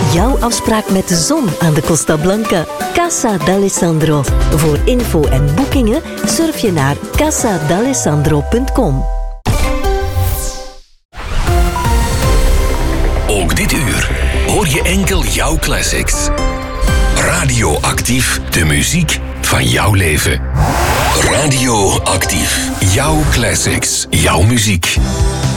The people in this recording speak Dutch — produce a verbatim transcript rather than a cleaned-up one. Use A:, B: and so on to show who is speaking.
A: Jouw afspraak met de zon aan de Costa Blanca. Casa d'Alessandro. Voor info en boekingen surf je naar casa d'alessandro punt com.
B: Ook dit uur hoor je enkel jouw classics. Radioactief, de muziek van jouw leven. Radioactief, jouw classics, jouw muziek.